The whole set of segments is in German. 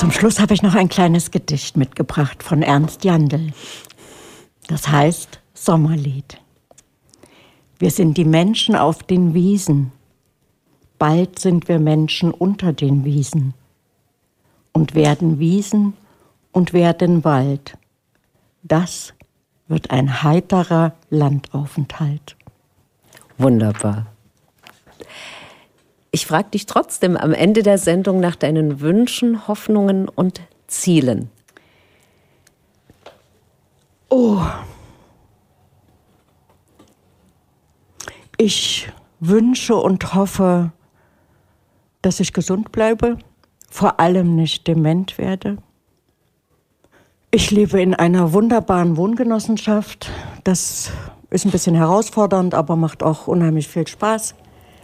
Zum Schluss habe ich noch ein kleines Gedicht mitgebracht von Ernst Jandl. Das heißt Sommerlied. Wir sind die Menschen auf den Wiesen. Bald sind wir Menschen unter den Wiesen. Und werden Wiesen und werden Wald. Das wird ein heiterer Landaufenthalt. Wunderbar. Ich frage dich trotzdem am Ende der Sendung nach deinen Wünschen, Hoffnungen und Zielen. Oh. Ich wünsche und hoffe, dass ich gesund bleibe, vor allem nicht dement werde. Ich lebe in einer wunderbaren Wohngenossenschaft. Das ist ein bisschen herausfordernd, aber macht auch unheimlich viel Spaß.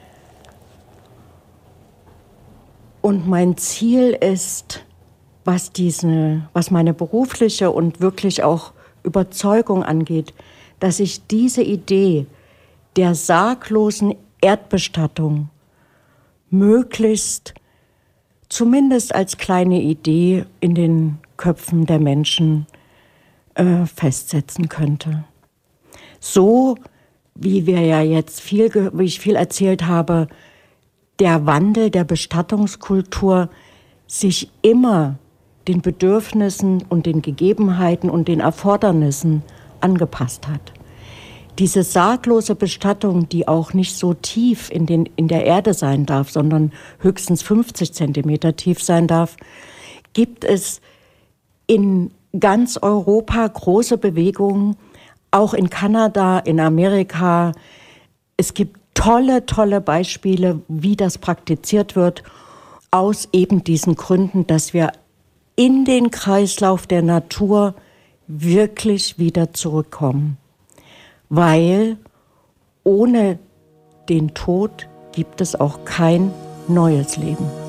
Und mein Ziel ist, was meine berufliche und wirklich auch Überzeugung angeht, dass ich diese Idee der sarglosen Erdbestattung möglichst zumindest als kleine Idee in den Köpfen der Menschen festsetzen könnte. So wie wir ja jetzt wie ich viel erzählt habe, der Wandel der Bestattungskultur sich immer den Bedürfnissen und den Gegebenheiten und den Erfordernissen angepasst hat. Diese sarglose Bestattung, die auch nicht so tief in der Erde sein darf, sondern höchstens 50 Zentimeter tief sein darf, gibt es in ganz Europa große Bewegungen, auch in Kanada, in Amerika. Es gibt tolle Beispiele, wie das praktiziert wird, aus eben diesen Gründen, dass wir in den Kreislauf der Natur wirklich wieder zurückkommen. Weil ohne den Tod gibt es auch kein neues Leben.